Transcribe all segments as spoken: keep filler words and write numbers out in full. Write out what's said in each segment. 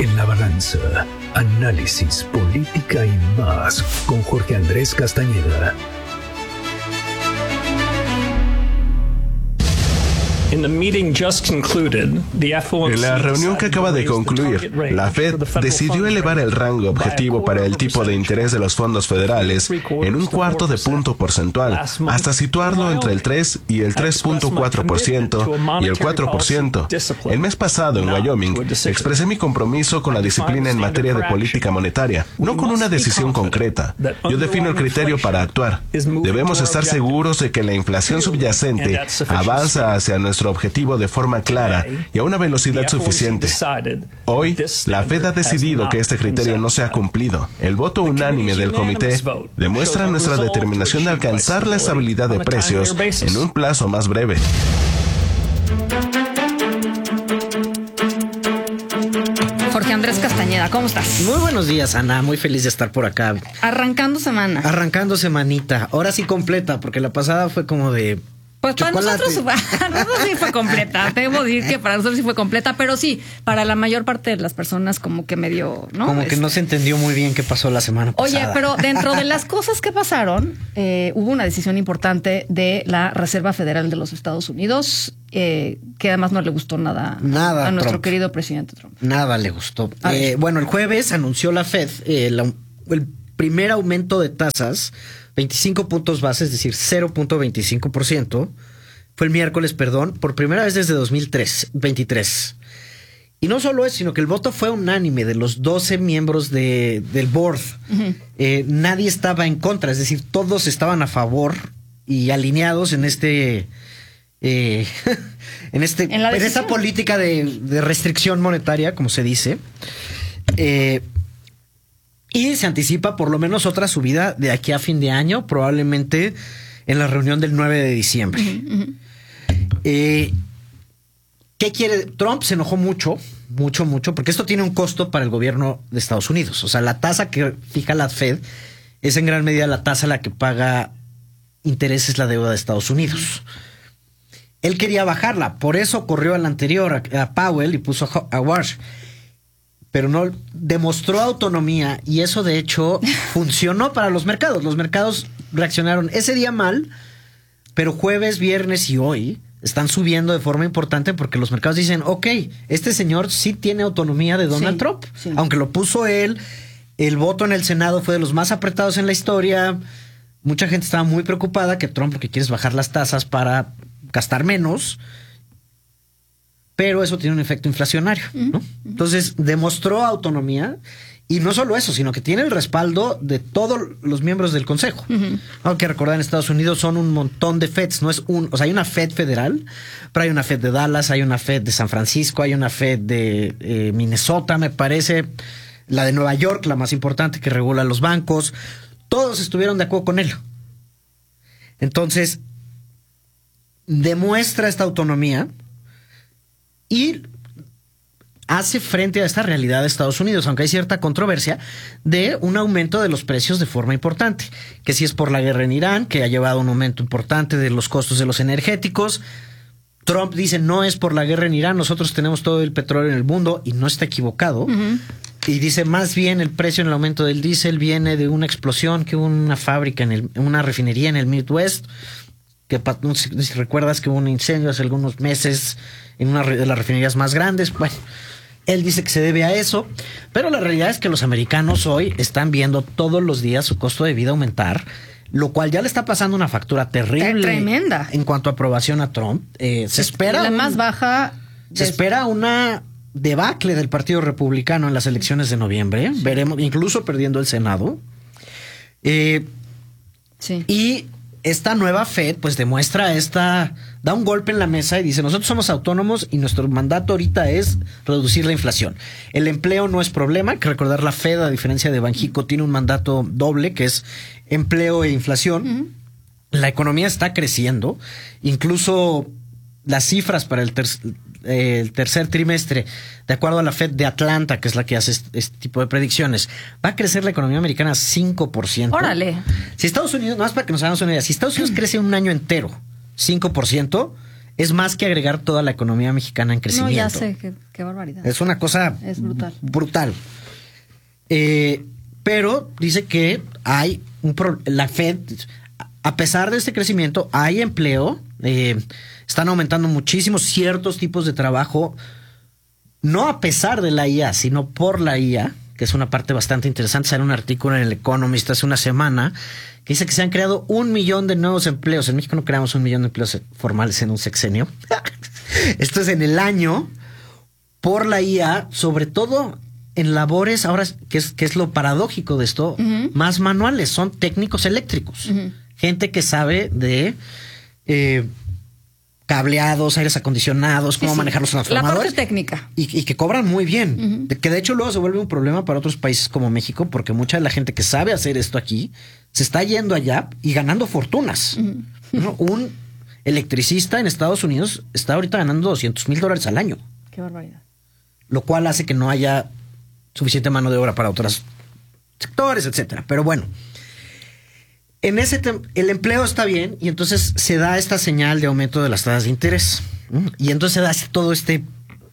En la balanza, análisis, política y más con Jorge Andrés Castañeda. En la reunión que acaba de concluir, la Fed decidió elevar el rango objetivo para el tipo de interés de los fondos federales en un cuarto de punto porcentual, hasta situarlo entre el tres y el tres punto cuatro por ciento y el cuatro por ciento. El mes pasado en Wyoming expresé mi compromiso con la disciplina en materia de política monetaria, no con una decisión concreta. Yo defino el criterio para actuar. Debemos estar seguros de que la inflación subyacente avanza hacia nuestro objetivo de forma clara y a una velocidad suficiente. Hoy, la Fed ha decidido que este criterio no se ha cumplido. El voto unánime del comité demuestra nuestra determinación de alcanzar la estabilidad de precios en un plazo más breve. Jorge Andrés Castañeda, ¿cómo estás? Muy buenos días, Ana. Muy feliz de estar por acá. Arrancando semana. Arrancando semanita. Ahora sí completa, porque la pasada fue como de... Pues para nosotros, para nosotros sí fue completa. Debo decir que para nosotros sí fue completa, pero sí, para la mayor parte de las personas como que medio, ¿no? Como que este... no se entendió muy bien qué pasó la semana pasada. Oye, pero dentro de las cosas que pasaron, eh, hubo una decisión importante de la Reserva Federal de los Estados Unidos, eh, que además no le gustó nada, nada a nuestro Trump. querido presidente Trump. Nada le gustó. Eh, bueno, el jueves anunció la Fed eh, la, el primer aumento de tasas, veinticinco puntos base, es decir, cero punto veinticinco por ciento. Fue el miércoles, perdón, por primera vez desde dos mil veintitrés. Y no solo eso, sino que el voto fue unánime de los doce miembros de, del board. Uh-huh. Eh, nadie estaba en contra, es decir, todos estaban a favor y alineados en este... Eh, en, este en, en esta política de, de restricción monetaria, como se dice. Eh, y se anticipa por lo menos otra subida de aquí a fin de año, probablemente en la reunión del nueve de diciembre. Uh-huh, uh-huh. Eh, ¿Qué quiere? Trump se enojó mucho, mucho, mucho, porque esto tiene un costo para el gobierno de Estados Unidos. O sea, la tasa que fija la Fed es en gran medida la tasa a la que paga intereses la deuda de Estados Unidos. Él quería bajarla, por eso corrió al anterior, a, a Powell, y puso a, a Walsh. Pero no demostró autonomía y eso de hecho funcionó para los mercados. Los mercados reaccionaron ese día mal, pero jueves, viernes y hoy están subiendo de forma importante porque los mercados dicen, ok, este señor sí tiene autonomía de Donald sí, Trump. Sí. Aunque lo puso él, el voto en el Senado fue de los más apretados en la historia. Mucha gente estaba muy preocupada que Trump lo que quiere es bajar las tasas para gastar menos. Pero eso tiene un efecto inflacionario, ¿no? Uh-huh. Entonces demostró autonomía y no solo eso, sino que tiene el respaldo de todos los miembros del Consejo. Uh-huh. Hay que recordar, en Estados Unidos son un montón de Feds, no es un, o sea, hay una Fed federal, pero hay una Fed de Dallas, hay una Fed de San Francisco, hay una Fed de eh, Minnesota, me parece, la de Nueva York, la más importante que regula los bancos. Todos estuvieron de acuerdo con él. Entonces demuestra esta autonomía y hace frente a esta realidad de Estados Unidos, aunque hay cierta controversia, de un aumento de los precios de forma importante. Que si es por la guerra en Irán, que ha llevado un aumento importante de los costos de los energéticos. Trump dice, no es por la guerra en Irán, nosotros tenemos todo el petróleo en el mundo, y no está equivocado. Uh-huh. Y dice, más bien el precio en el aumento del diésel viene de una explosión que hubo en una fábrica, en el, en una refinería en el Midwest, que no sé si recuerdas que hubo un incendio hace algunos meses en una de las refinerías más grandes. Bueno, él dice que se debe a eso, pero la realidad es que los americanos hoy están viendo todos los días su costo de vida aumentar, lo cual ya le está pasando una factura terrible. Tremenda. En cuanto a aprobación a Trump. Eh, se espera... La un, más baja... Se espera una debacle del Partido Republicano en las elecciones de noviembre. Sí. Veremos, incluso perdiendo el Senado. Eh, sí. Y... esta nueva Fed pues demuestra esta, da un golpe en la mesa y dice, nosotros somos autónomos y nuestro mandato ahorita es reducir la inflación. El empleo no es problema, hay que recordar, la Fed, a diferencia de Banxico, tiene un mandato doble que es empleo e inflación. Uh-huh. La economía está creciendo, incluso las cifras para el, ter eh, el tercer trimestre, de acuerdo a la Fed de Atlanta, que es la que hace este, este tipo de predicciones, va a crecer la economía americana cinco por ciento. ¡Órale! Si Estados Unidos, más para que nos hagamos una idea, si Estados Unidos crece un año entero cinco por ciento, es más que agregar toda la economía mexicana en crecimiento. No, ya sé, qué, qué barbaridad. Es una cosa es brutal. brutal. Eh, pero dice que hay un pro, la Fed, a pesar de este crecimiento, hay empleo, eh, están aumentando muchísimo ciertos tipos de trabajo, no a pesar de la I A, sino por la I A, que es una parte bastante interesante. Sale un artículo en el Economist hace una semana que dice que se han creado un millón de nuevos empleos. En México no creamos un millón de empleos formales en un sexenio. Esto es en el año por la I A, sobre todo en labores, ahora, que es, que es lo paradójico de esto, uh-huh. más manuales, son técnicos eléctricos. Uh-huh. Gente que sabe de eh, cableados, aires acondicionados, cómo sí, sí. manejar los transformadores. La parte técnica. Y, y que cobran muy bien. Uh-huh. de, que de hecho luego se vuelve un problema para otros países como México, porque mucha de la gente que sabe hacer esto aquí se está yendo allá y ganando fortunas. Uh-huh. ¿No? Un electricista en Estados Unidos está ahorita ganando doscientos mil dólares al año. Qué barbaridad. Lo cual hace que no haya suficiente mano de obra para otros sectores, etcétera. Pero bueno, en ese tem- el empleo está bien y entonces se da esta señal de aumento de las tasas de interés. ¿no? Y entonces se da todo este...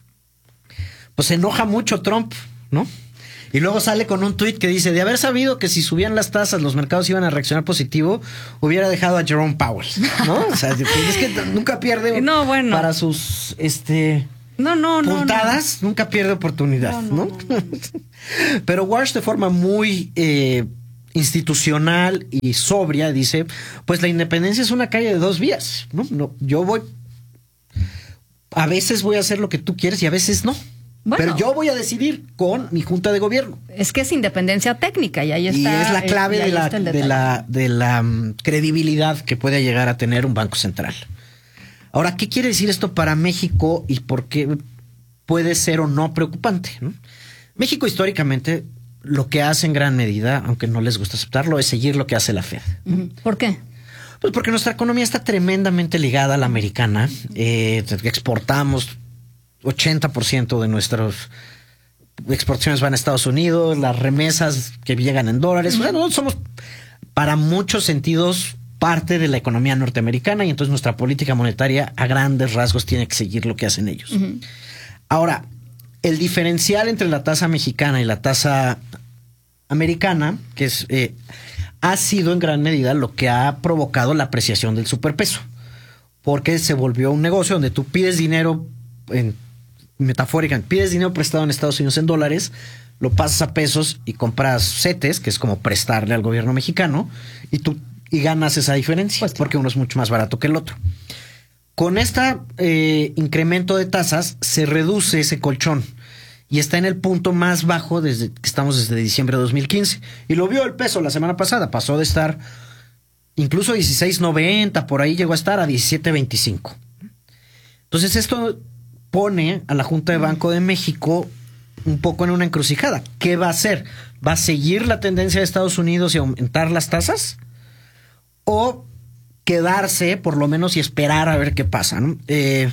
Pues se enoja mucho Trump, ¿no? Y luego sale con un tuit que dice, de haber sabido que si subían las tasas los mercados iban a reaccionar positivo, hubiera dejado a Jerome Powell, ¿no? O sea, es que nunca pierde no, bueno. para sus... este No, no, no. puntadas, no. nunca pierde oportunidad, ¿no? no, no, no. Pero Walsh, de forma muy eh, institucional y sobria, dice, pues la independencia es una calle de dos vías, ¿no? no yo voy, a veces voy a hacer lo que tú quieres y a veces no. Bueno, pero yo voy a decidir con mi junta de gobierno. Es que es independencia técnica y ahí está. Y es la clave de la, de la, de la um, credibilidad que puede llegar a tener un banco central. Ahora, ¿qué quiere decir esto para México y por qué puede ser o no preocupante? ¿no? México históricamente lo que hace en gran medida, aunque no les gusta aceptarlo, es seguir lo que hace la Fed. Uh-huh. ¿Por qué? Pues porque nuestra economía está tremendamente ligada a la americana. Eh, exportamos ochenta por ciento de nuestras exportaciones van a Estados Unidos, las remesas que llegan en dólares. Uh-huh. Bueno, somos para muchos sentidos parte de la economía norteamericana y entonces nuestra política monetaria a grandes rasgos tiene que seguir lo que hacen ellos. Uh-huh. Ahora, el diferencial entre la tasa mexicana y la tasa americana, que es eh, ha sido en gran medida lo que ha provocado la apreciación del superpeso, porque se volvió un negocio donde tú pides dinero, en metafórica, pides dinero prestado en Estados Unidos en dólares, lo pasas a pesos y compras CETES, que es como prestarle al gobierno mexicano, y tú y ganas esa diferencia, pues, porque uno es mucho más barato que el otro. Con este eh, incremento de tasas se reduce ese colchón y está en el punto más bajo desde que estamos desde diciembre de dos mil quince. Y lo vio el peso la semana pasada, pasó de estar incluso dieciséis noventa, por ahí llegó a estar a diecisiete veinticinco. Entonces esto pone a la Junta de Banco de México un poco en una encrucijada. ¿Qué va a hacer? ¿Va a seguir la tendencia de Estados Unidos y aumentar las tasas? ¿O quedarse, por lo menos, y esperar a ver qué pasa? ¿no? Eh,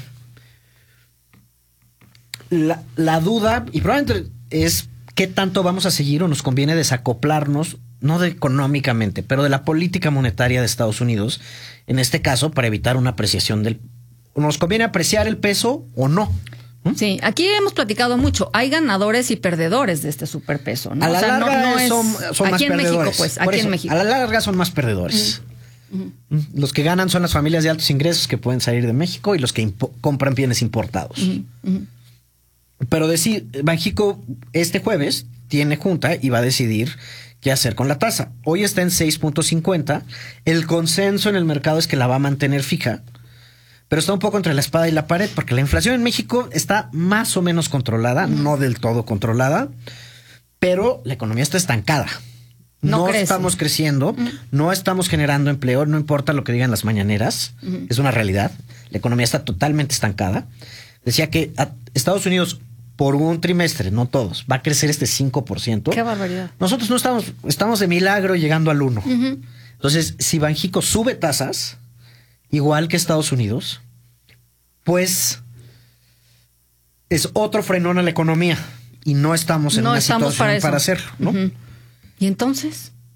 la, la duda, y probablemente es qué tanto vamos a seguir o nos conviene desacoplarnos, no de económicamente, pero de la política monetaria de Estados Unidos, en este caso, para evitar una apreciación del... ¿Nos conviene apreciar el peso o no? ¿Mm? Sí, aquí hemos platicado mucho. Hay ganadores y perdedores de este superpeso, ¿no? A la o sea, larga no, no es... son, son más aquí en perdedores. México, pues, Por aquí eso, en México. A la larga son más perdedores. Uh-huh. Uh-huh. Los que ganan son las familias de altos ingresos que pueden salir de México y los que impo- compran bienes importados. Uh-huh. Uh-huh. Pero decir, Banxico este jueves tiene junta y va a decidir qué hacer con la tasa. Hoy está en seis punto cincuenta. El consenso en el mercado es que la va a mantener fija, pero está un poco entre la espada y la pared, porque la inflación en México está más o menos controlada, uh-huh. no del todo controlada, pero la economía está estancada. No, no estamos creciendo, uh-huh. no estamos generando empleo, no importa lo que digan las mañaneras, uh-huh. es una realidad. La economía está totalmente estancada. Decía que a Estados Unidos por un trimestre, no todos, va a crecer este cinco por ciento. ¡Qué barbaridad! Nosotros no estamos, estamos de milagro llegando al uno. Uh-huh. Entonces, si Banxico sube tasas, igual que Estados Unidos, pues es otro frenón a la economía y no estamos en no una estamos situación para, para hacerlo, ¿no? Uh-huh. ¿Y entonces?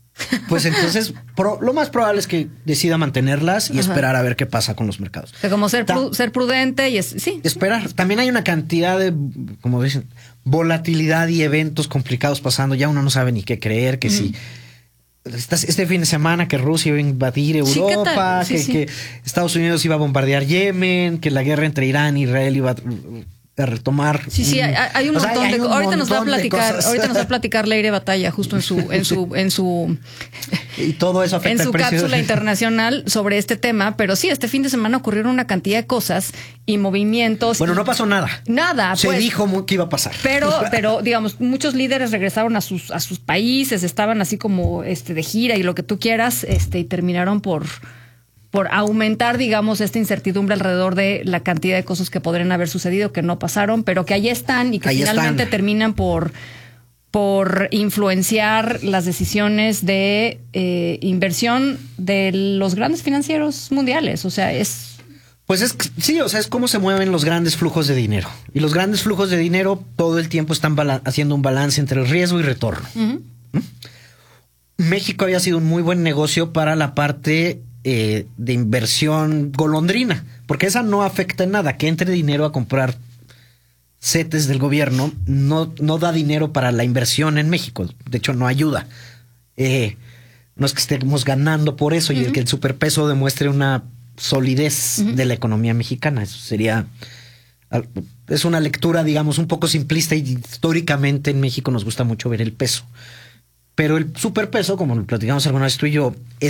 pues entonces pro, lo más probable es que decida mantenerlas y Ajá. esperar a ver qué pasa con los mercados. O sea, como ser, pru, ser prudente y es, sí. Esperar. También hay una cantidad de, como dicen, volatilidad y eventos complicados pasando. Ya uno no sabe ni qué creer, que mm. si este fin de semana que Rusia iba a invadir Europa, sí, sí, que, sí. que Estados Unidos iba a bombardear Yemen, que la guerra entre Irán e Israel iba a a retomar. Sí, sí, hay, hay un o montón sea, de cosas. Ahorita nos va a platicar, ahorita nos va a platicar Leire Batalla justo en su, en su, en su y todo eso afecta en su el precio cápsula internacional sobre este tema. Pero sí, este fin de semana ocurrieron una cantidad de cosas y movimientos. Bueno, y no pasó nada. Nada. Se pues, dijo que iba a pasar. Pero, pero, digamos, muchos líderes regresaron a sus, a sus países, estaban así como este de gira y lo que tú quieras, este, y terminaron por. por aumentar, digamos, esta incertidumbre alrededor de la cantidad de cosas que podrían haber sucedido, que no pasaron, pero que ahí están y que ahí finalmente están. terminan por, por influenciar las decisiones de eh, inversión de los grandes financieros mundiales. O sea, es... Pues es, sí, o sea, es cómo se mueven los grandes flujos de dinero. Y los grandes flujos de dinero todo el tiempo están haciendo un balance entre riesgo y retorno. Uh-huh. ¿Mm? México había sido un muy buen negocio para la parte... Eh, de inversión golondrina, porque esa no afecta en nada. Que entre dinero a comprar CETES del gobierno no, no da dinero para la inversión en México. De hecho, no ayuda. Eh, no es que estemos ganando por eso, uh-huh. y el que el superpeso demuestre una solidez uh-huh. de la economía mexicana. Eso sería... Es una lectura, digamos, un poco simplista, y históricamente en México nos gusta mucho ver el peso. Pero el superpeso, como lo platicamos alguna vez tú y yo, es